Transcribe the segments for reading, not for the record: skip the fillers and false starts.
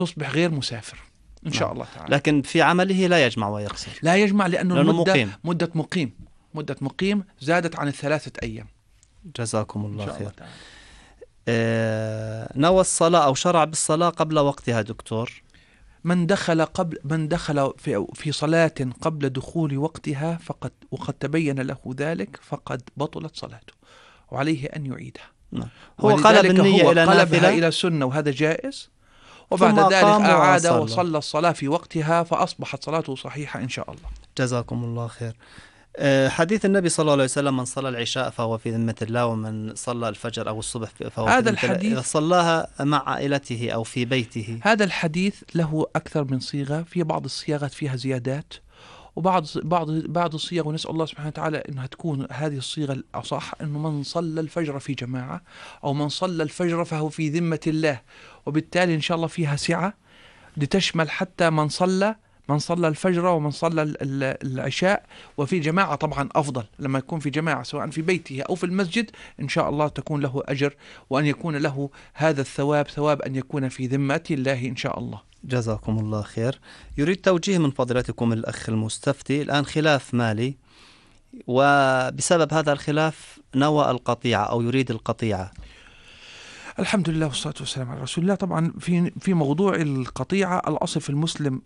تصبح غير مسافر إن شاء الله تعالى. لكن في عمله لا يجمع ويقصر، لا يجمع لأنه لأنه مدة مقيم زادت عن 3 أيام. جزاكم الله خير. الله تعالى. نوى الصلاة أو شرع بالصلاة قبل وقتها دكتور، من دخل في صلاة قبل دخول وقتها وقد تبين له ذلك فقد بطلت صلاته وعليه أن يعيدها. هو قلب النية إلى قلبها نافلة إلى سنة وهذا جائز، وبعد ذلك أعاد وصلى الصلاة في وقتها فأصبحت صلاته صحيحة إن شاء الله. جزاكم الله خير. حديث النبي صلى الله عليه وسلم: من صلى العشاء فهو في ذمة الله، ومن صلى الفجر أو الصبح فهو هذا في ذمة الحديث الله إذا صلاها مع عائلته أو في بيته. هذا الحديث له أكثر من صيغة، في بعض الصياغات فيها زيادات، وبعض الصيغ، ونسأل الله سبحانه وتعالى أنها تكون هذه الصيغة الأصح، أنه من صلى الفجر في جماعة أو من صلى الفجر فهو في ذمة الله، وبالتالي إن شاء الله فيها سعة لتشمل حتى من صلى الفجر ومن صلى العشاء، وفي جماعة طبعا أفضل لما يكون في جماعة سواء في بيته أو في المسجد، إن شاء الله تكون له أجر وأن يكون له هذا الثواب، ثواب أن يكون في ذمة الله إن شاء الله. جزاكم الله خير. يريد توجيه من فضيلتكم الأخ المستفتي: الآن خلاف مالي، وبسبب هذا الخلاف نوى القطيعة أو يريد القطيعة. الحمد لله والصلاة والسلام على رسول الله. طبعا في موضوع القطيعة الأصل في المسلم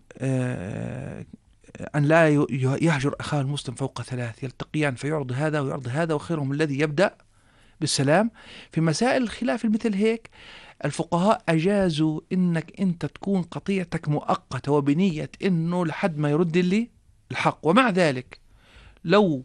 أن لا يهجر أخاه المسلم فوق 3، يلتقيان فيعرض هذا ويعرض هذا، وخيرهم الذي يبدأ بالسلام. في مسائل الخلاف مثل هيك الفقهاء أجازوا إنك أنت تكون قطيعتك مؤقتة وبنية إنه لحد ما يرد لي الحق، ومع ذلك لو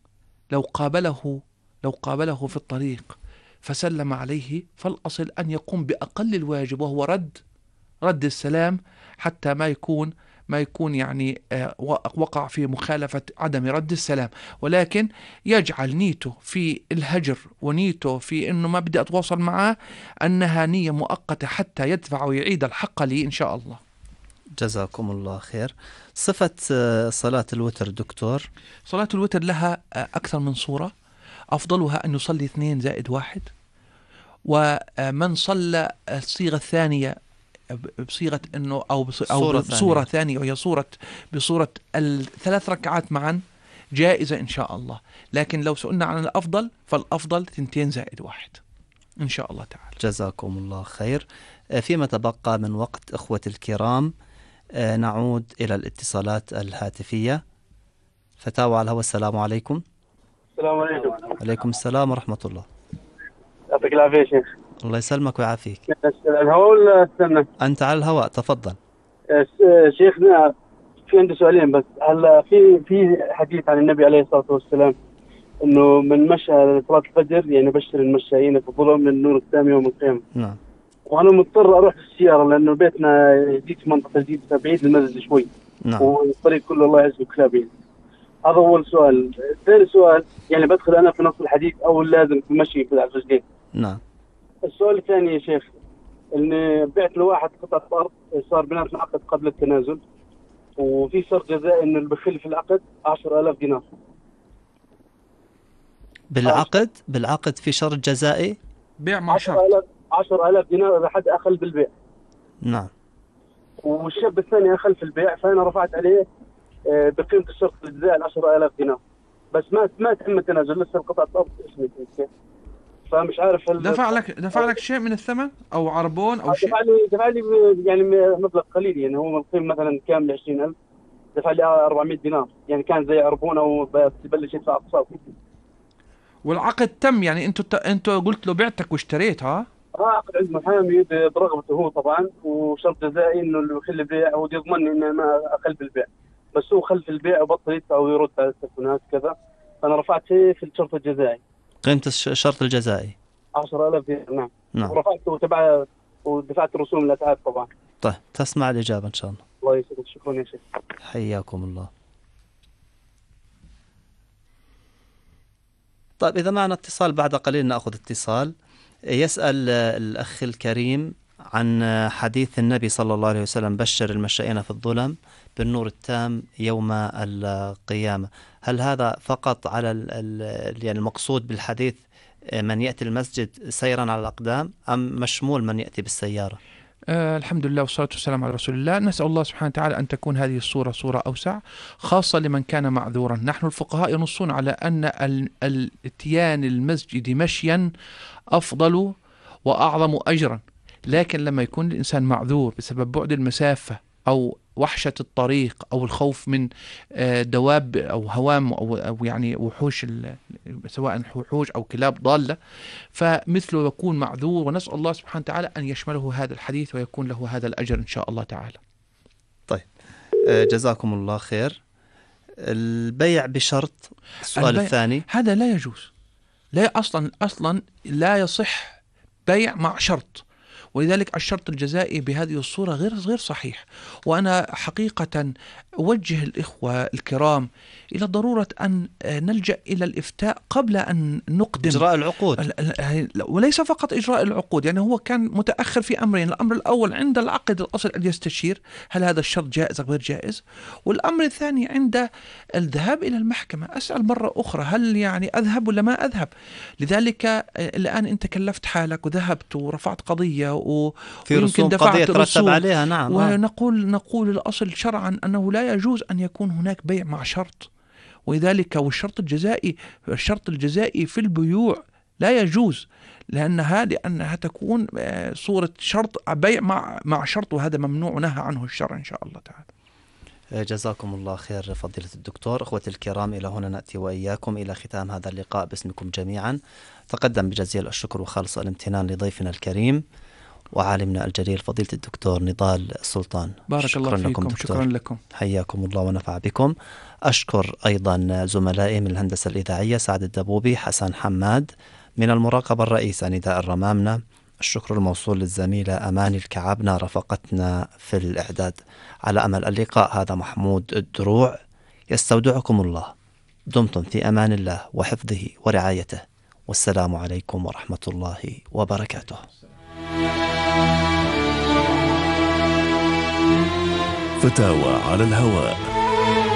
قابله في الطريق فسلم عليه، فالأصل أن يقوم بأقل الواجب وهو رد السلام، حتى ما يكون يعني وقع في مخالفة عدم رد السلام، ولكن يجعل نيته في الهجر ونيته في أنه ما بدي أتواصل معه أنها نية مؤقتة حتى يدفع ويعيد الحق لي إن شاء الله. جزاكم الله خير. صفة صلاة الوتر دكتور. صلاة الوتر لها أكثر من صورة، أفضلها أن يصلي 2 زائد 1، ومن صلى الصيغة الثانية بصيغة أنه أو بصورة ثانية وهي بصورة 3 ركعات معا جائزة إن شاء الله. لكن لو سئلنا عن الأفضل فالأفضل 2 زائد 1 إن شاء الله تعالى. جزاكم الله خير. فيما تبقى من وقت أخوة الكرام نعود إلى الاتصالات الهاتفية. فتاوى على الهواء. السلام عليكم. السلام عليكم. عليكم السلام ورحمة الله. يعطيك العافية شيخ. الله يسلمك ويعافيك. الهواء ولا استنى؟ أنت على الهواء، تفضل. شيخنا في عندي سؤالين بس. هل في حديث عن النبي عليه الصلاة والسلام إنه من مشى صلاة الفجر يعني بشر المشايين في الظلم من النور السامي يوم القيامة. نعم. وأنا مضطر أروح بالسيارة لأنه بيتنا جديد في منطقة جديدة بعيد المسجد شوي. نعم. والطريق كله الله يعزك كلابين. هذا أول سؤال. ثاني سؤال، يعني بدخل أنا في نص الحديث أو لازم في مشي في الرجلين؟ نعم. السؤال الثاني يا شيخ، إني بعت لواحد قطعة أرض صار بيناتنا العقد قبل التنازل، وفي شرط جزائي إنه اللي بخل في العقد 10,000 دينار. بالعقد في شرط جزائي؟ بيع مع شرط 10,000 دينار إذا حد أخل بالبيع. نعم. والشاب الثاني أخل في البيع، فأنا رفعت عليه بقيمة الشرط الجزائي 10,000 دينار، بس ما تم التنازل، لسه القطعة أرض اسمي. فمش عارف هل دفع لك شيء من الثمن او عربون او شيء؟ دفع لي يعني مبلغ قليل، يعني هو القيمة مثلا كامل 20,000، دفع لي 400 دينار، يعني كان زي عربون او ببلش يدفع اقساط. والعقد تم يعني انتوا قلت له بعتك واشتريت؟ عقد عند محامي برغبته هو طبعا، وشرط جزائي انه اللي يخل البيع هو يضمنني ان ما اخل بالبيع، بس هو خل في البيع وبطل يدفع ويرد على التلفونات كذا، فانا رفعت شيء في الشرط الجزائي. قيمة الشرط الجزائي 10,000 دينار. نعم. ورفعته ودفعت رسوم الاتعاب طبعا. طيب تسمع الإجابة إن شاء الله. الله يسعدك. شكرا يا شيخ. حياكم الله. طيب إذا معنا اتصال بعد قليل نأخذ اتصال. يسأل الأخ الكريم عن حديث النبي صلى الله عليه وسلم: بشر المشائين في الظلم بالنور التام يوم القيامة. هل هذا فقط على يعني المقصود بالحديث من يأتي المسجد سيرا على الأقدام، أم مشمول من يأتي بالسيارة؟ الحمد لله والصلاة والسلام على رسول الله. نسأل الله سبحانه وتعالى أن تكون هذه الصورة صورة أوسع، خاصة لمن كان معذورا. نحن الفقهاء ينصون على أن الاتيان المسجد مشيا أفضل وأعظم أجرا، لكن لما يكون الإنسان معذور بسبب بعد المسافة أو وحشة الطريق أو الخوف من دواب أو هوام أو يعني وحوش، سواء وحوش أو كلاب ضالة، فمثله يكون معذور. ونسأل الله سبحانه وتعالى أن يشمله هذا الحديث ويكون له هذا الأجر إن شاء الله تعالى. طيب، جزاكم الله خير. البيع بشرط، السؤال الثاني، هذا لا يجوز. لا، أصلا لا يصح بيع مع شرط، ولذلك الشرط الجزائي بهذه الصورة غير صحيح. وأنا حقيقة أوجه الإخوة الكرام إلى ضرورة أن نلجأ إلى الإفتاء قبل أن نقدم إجراء العقود، وليس فقط إجراء العقود. يعني هو كان متأخر في أمرين: الأمر الأول عند العقد الأصل أن يستشير هل هذا الشرط جائز أو غير جائز، والأمر الثاني عند الذهاب إلى المحكمة أسأل مرة أخرى هل يعني أذهب ولا ما أذهب. لذلك الآن أنت كلفت حالك وذهبت ورفعت قضية في رسوم قضية ترتب عليها. نعم. ونقول الأصل شرعا أنه لا يجوز أن يكون هناك بيع مع شرط، ولذلك والشرط الجزائي في البيوع لا يجوز، لأنها تكون صورة شرط بيع مع شرط، وهذا ممنوع ونهى عنه الشرع إن شاء الله تعالى. جزاكم الله خير فضيلة الدكتور. أخوتي الكرام، إلى هنا نأتي وإياكم إلى ختام هذا اللقاء باسمكم جميعا. تقدم بجزيل الشكر وخالص الامتنان لضيفنا الكريم وعالمنا الجليل فضيلة الدكتور نضال السلطان. بارك الله فيكم. شكرا لكم، حياكم الله ونفع بكم. أشكر أيضا زملائي من الهندسة الإذاعية سعد الدبوبي، حسن حماد، من المراقبة الرئيسة نداء الرمامنة. الشكر الموصول للزميلة أماني الكعبنة رافقتنا في الإعداد. على أمل اللقاء، هذا محمود الدروع يستودعكم الله. دمتم في أمان الله وحفظه ورعايته، والسلام عليكم ورحمة الله وبركاته. فتاوى على الهواء.